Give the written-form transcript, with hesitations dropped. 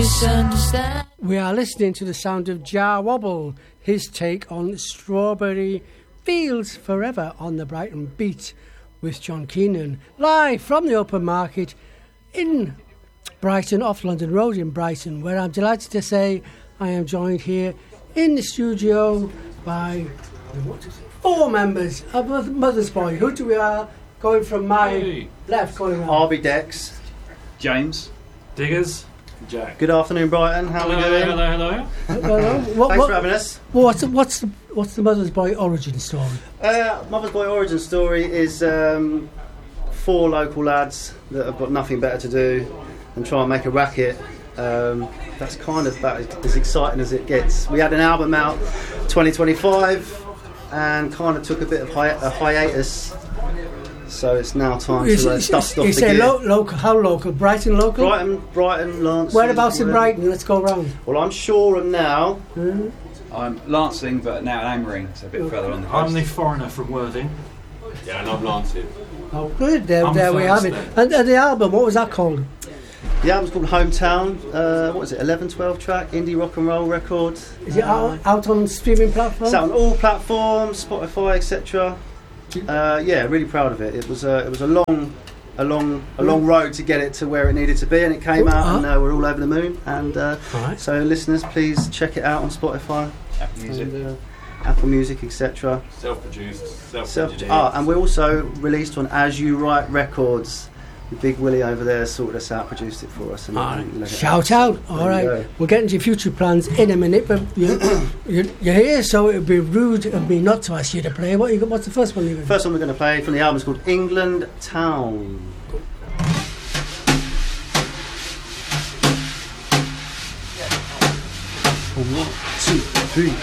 misunderstand. We are listening to the sound of Jar Wobble, his take on Strawberry Fields Forever on the Brighton Beat with John Keenan, live from the open market in Brighton, off London Road in Brighton, where I'm delighted to say I am joined here in the studio by 4 members of Mother's Boy. Who do we are? Going from my left, going around. Harvey Dex. James. Diggers. Jack. Good afternoon, Brighton. How are we doing? Hello. Thanks for having us. What's the Mother's Boy origin story? Mother's Boy origin story is 4 local lads that have got nothing better to do and try and make a racket. That's kind of about as exciting as it gets. We had an album out 2025 and kind of took a bit of a hiatus. So it's now time to dust off the gear. You say local, how local? Brighton local? Brighton, Lancing. Whereabouts in Brighton? Let's go round. Well, I'm Shoreham now. I'm Lancing, but now at Amory, so a bit further on the coast. I'm the foreigner from Worthing. Yeah, and I'm Lancing. Oh, good. There we have it. And the album, what was that called? The album's called Hometown. What is it? 11, 12 track indie rock and roll record. Is it out on streaming platforms? It's out on all platforms, Spotify, etc. Yeah, really proud of it. It was a long road to get it to where it needed to be, and it came out, and we're all over the moon. And so, listeners, please check it out on Spotify, Apple Music, and, Apple Music, etc. Self-produced. And we're also released on As You Write Records. The Big Willie over there sorted us out, produced it for us. And shout out! All right, we'll get into your future plans in a minute, but you're here, so it would be rude of me not to ask you to play. What's the first one you're going to play? First one we're going to play from the album is called England Town. 1, 2, 3.